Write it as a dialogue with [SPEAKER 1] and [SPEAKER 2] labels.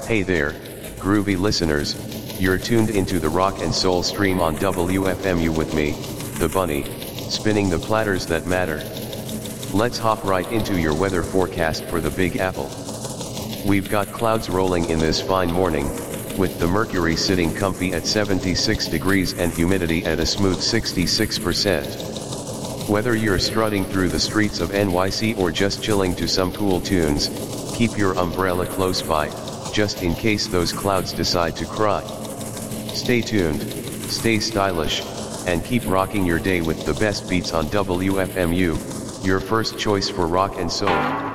[SPEAKER 1] Hey there, groovy listeners, you're tuned into the rock and soul stream on WFMU with me, the Bunny, spinning the platters that matter. Let's hop right into your weather forecast for the Big Apple. We've got clouds rolling in this fine morning, with the mercury sitting comfy at 76 degrees and humidity at a smooth 66%. Whether you're strutting through the streets of NYC or just chilling to some cool tunes, keep your umbrella close by, just in case those clouds decide to cry. Stay tuned, stay stylish, and keep rocking your day with the best beats on WFMU, your first choice for rock and soul.